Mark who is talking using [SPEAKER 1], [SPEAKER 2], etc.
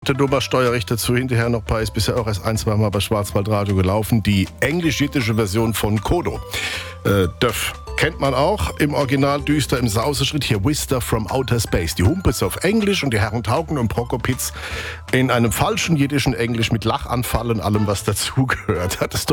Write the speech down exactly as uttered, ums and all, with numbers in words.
[SPEAKER 1] der Nummersteuerrichter dazu hinterher noch bei, ist bisher auch erst ein, zwei Mal bei Schwarzwaldradio gelaufen, die englisch-jittische Version von Kodo. Äh, Döff. Kennt man auch, im Original düster im Sauseschritt, hier Whister from Outer Space. Die Humpe ist auf Englisch und die Herren Taugen und Prokopitz in einem falschen jiddischen Englisch mit Lachanfall und allem, was dazugehört. Das ist